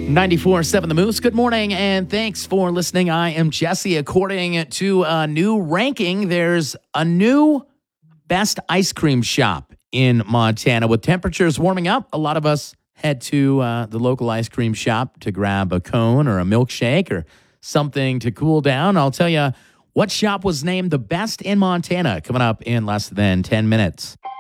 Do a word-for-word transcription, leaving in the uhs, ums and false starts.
ninety-four point seven The Moose. Good morning, and thanks for listening. I am Jesse. According to a new ranking, there's a new best ice cream shop in Montana. With temperatures warming up, a lot of us head to uh, the local ice cream shop to grab a cone or a milkshake or something to cool down. I'll tell you what shop was named the best in Montana coming up in less than ten minutes.